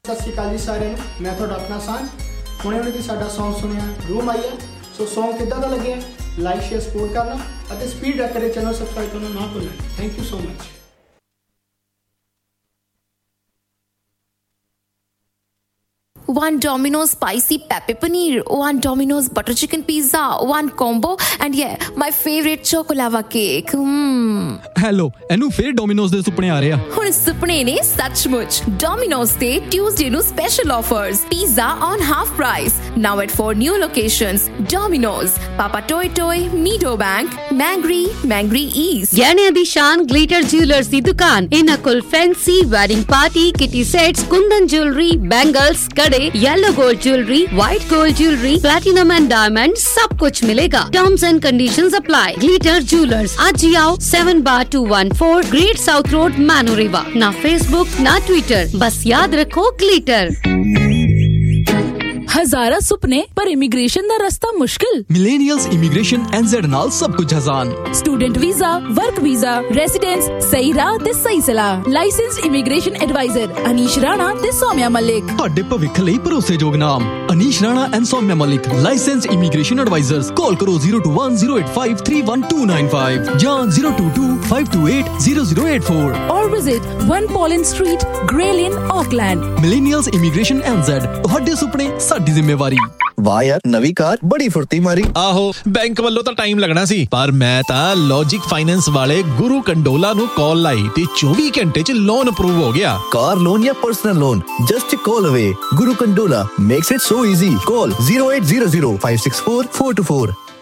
ਸਤਿ ਸ਼੍ਰੀ ਅਕਾਲ ਜੀ ਸਾਰਿਆਂ ਨੂੰ, ਮੈਂ ਤੁਹਾਡਾ ਆਪਣਾ ਸਾਂਝ। ਹੁਣੇ ਦੀ ਸਾਡਾ ਸੌਂਗ ਸੁਣਿਆ ਰੂਮ ਆਈ ਹੈ। ਸੋ ਸੌਂਗ ਕਿੱਦਾਂ ਦਾ ਲੱਗਿਆ, ਲਾਈਕ ਸ਼ੇਅਰ ਸਪੋਰਟ ਕਰਨਾ ਅਤੇ ਸਪੀਡ ਰੈਕਰ ਦੇ ਚੈਨਲ ਸਬਸਕ੍ਰਾਈਬ ਕਰਨਾ ਨਾ ਭੁੱਲਣਾ। Thank you so much. One Domino's spicy pepper paneer, one Domino's butter chicken pizza, one combo, and yeah, my favorite chocolava cake. Hello, ਇਹਨੂੰ ਫੇਰ ਡੋਮਿਨੋਜ਼ ਦੇ ਸੁਪਨੇ ਆ ਰਹੇ ਆ। ਹੁਣ ਸੁਪਨੇ ਨੇ ਸੱਚਮੁੱਚ। Domino's ਤੇ Tuesday ਨੂੰ special offers. Pizza on half price. Now at 4 new locations. Domino's, Papa Toy Toy, Meadow Bank, Mangry East. ਗਹਿਣਿਆਂ ਦੀ ਸ਼ਾਨ ਗਲਿਟਰ ਜਿਊਲਰਸ ਦੀ ਦੁਕਾਨ। ਇਹਨਾਂ ਕੋਲ fancy wedding party kitty sets, ਕੁੰਦਨ ਜੁਐਲਰੀ, ਬੈਂਗਲਸ, ਕੜੇ, yellow gold jewellery, white gold jewellery, platinum and diamond, सब कुछ मिलेगा। Terms and conditions apply. Glitter jewellers, आज ही आओ। 7/214 ग्रेट साउथ रोड, मैनोरेवा। ना फेसबुक ना ट्विटर, बस याद रखो ग्लिटर। ਹਜ਼ਾਰਾਂ ਸੁਪਨੇ ਪਰ ਇਮੀਗ੍ਰੇਸ਼ਨ ਦਾ ਰਸਤਾ ਮੁਸ਼ਕਿਲ। ਮਿਲੇਨੀਅਲਸ ਇਮੀਗ੍ਰੇਸ਼ਨ NZ ਨਾਲ ਸਭ ਕੁਝ ਆਸਾਨ। Student visa, work visa, residence, ਸਹੀ ਰਾਹ ਤੇ ਸਹੀ ਸਲਾਹ। Licensed immigration advisor Anish Rana ਤੇ ਸੌਮਿਆ ਮਲਿਕ। ਤੁਹਾਡੇ ਭਵਿੱਖ ਲਈ ਭਰੋਸੇਯੋਗ ਨਾਮ Anish Rana and Saumya Malik, licensed immigration advisers. ਕਾਲ ਕਰੋ 02108531295 ਜਾਂ 022528008 or visit 1 Poland Street, Grey Lane, Auckland. ਮਿਲੇਨੀਅਲਸ immigration NZ, ਤੁਹਾਡੇ ਸੁਪਨੇ ਸਾਡੀ ਜ਼ਿੰਮੇਵਾਰੀ। ਵਾਹ ਯਾਰ, ਨਵੀਂ ਕਾਰ ਬੜੀ ਫੁਰਤੀ ਮਾਰੀ। ਆਹੋ, ਬੈਂਕ ਵੱਲੋਂ ਤਾਂ ਟਾਈਮ ਲੱਗਣਾ ਸੀ, ਪਰ ਮੈਂ ਤਾਂ ਲੌਜਿਕ ਫਾਈਨੈਂਸ ਵਾਲੇ ਗੁਰੂ ਕੰਡੋਲਾ ਨੂੰ ਕਾਲ ਲਾਈ ਤੇ 24 ਘੰਟੇ 'ਚ ਲੋਨ ਅਪਰੂਵ ਹੋ ਗਿਆ। ਕਾਰ ਲੋਨ ਜਾਂ ਪਰਸਨਲ ਲੋਨ, ਜਸਟ ਕਾਲ ਅਵੇ। ਗੁਰੂ Kandola makes it so easy. Call 0800 564 424।